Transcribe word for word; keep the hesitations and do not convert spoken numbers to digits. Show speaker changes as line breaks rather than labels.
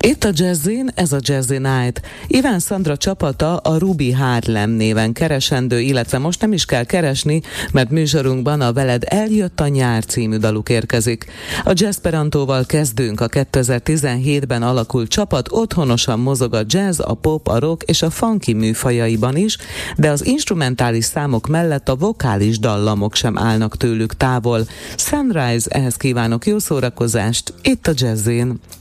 Itt a Jazzin, ez a Jazzy Night. Iván Szandra csapata a Ruby Harlem néven keresendő, illetve most nem is kell keresni, mert műsorunkban a Veled eljött a nyár című daluk érkezik. A Jazzperantóval kezdünk. A kétezer-tizenhétben alakult csapat otthonosan mozog a jazz, a pop, a rock és a funky műfajaiban is, de az instrumentális számok mellett a vokális dallamok sem állnak tőlük távol. Sunrise, ehhez kívánok jó szórakozást, itt a Jazzin.